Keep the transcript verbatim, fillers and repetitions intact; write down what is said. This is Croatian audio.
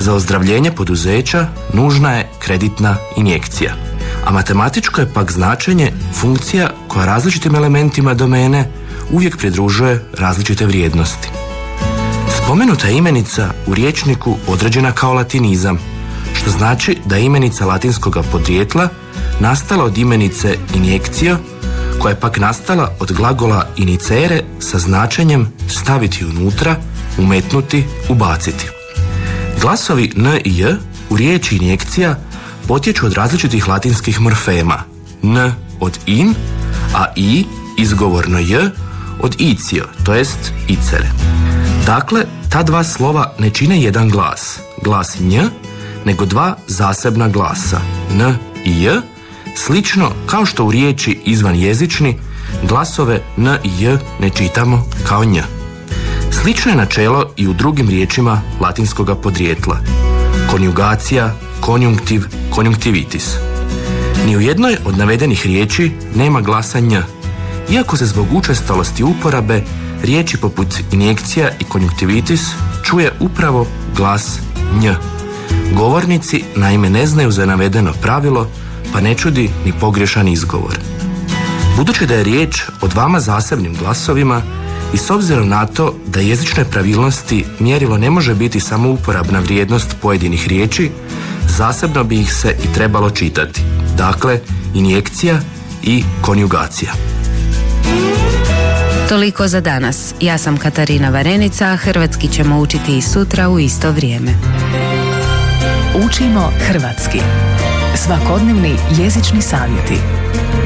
Za ozdravljenje poduzeća nužna je kreditna injekcija, a matematičko je pak značenje funkcija koja različitim elementima domene uvijek pridružuje različite vrijednosti. Spomenuta je imenica u rječniku određena kao latinizam, što znači da je imenica latinskoga podrijetla nastala od imenice injekcio, koja je pak nastala od glagola inicere sa značenjem staviti unutra, umetnuti, ubaciti. Glasovi n i j u riječi injekcija potječu od različitih latinskih morfema, n od in, a i, izgovorno j, od icio, to jest icere. Dakle, ta dva slova ne čine jedan glas, glas nj, nego dva zasebna glasa, n i j, slično kao što u riječi izvanjezični glasove n i j ne čitamo kao nj. Slično je načelo i u drugim riječima latinskoga podrijetla. Konjugacija, konjunktiv, konjunktivitis. Ni u jednoj od navedenih riječi nema glasa nj, iako se zbog učestalosti uporabe riječi poput injekcija i konjunktivitis čuje upravo glas nj. Govornici naime ne znaju za navedeno pravilo, pa ne čudi ni pogrešan izgovor. Budući da je riječ o dvama zasebnim glasovima i s obzirom na to da jezične pravilnosti mjerilo ne može biti samo uporabna vrijednost pojedinih riječi, zasebno bi ih se i trebalo čitati. Dakle, injekcija i konjugacija. Toliko za danas. Ja sam Katarina Varenica, a hrvatski ćemo učiti i sutra u isto vrijeme. Učimo hrvatski. Svakodnevni jezični savjeti.